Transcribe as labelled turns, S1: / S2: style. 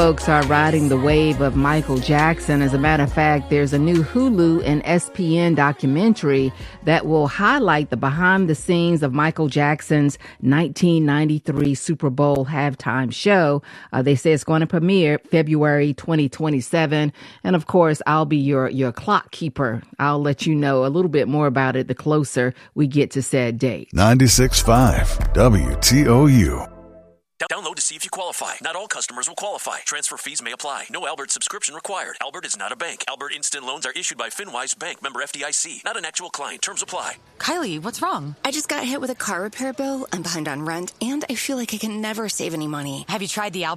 S1: Folks are riding the wave of Michael Jackson. As a matter of fact, there's a new Hulu and ESPN documentary that will highlight the behind the scenes of Michael Jackson's 1993 Super Bowl halftime show. They say it's going to premiere February 2027. And of course, I'll be your clock keeper. I'll let you know a little bit more about it the closer we get to said date.
S2: 96.5 WTOU.
S3: Download to see if you qualify. Not all customers will qualify. Transfer fees may apply. No Albert subscription required. Albert is not a bank. Albert Instant Loans are issued by FinWise Bank, member FDIC. Not an actual client. Terms apply.
S4: Kylie, what's wrong?
S5: I just got hit with a car repair bill. I'm behind on rent, and I feel like I can never save any money.
S4: Have you tried the Albert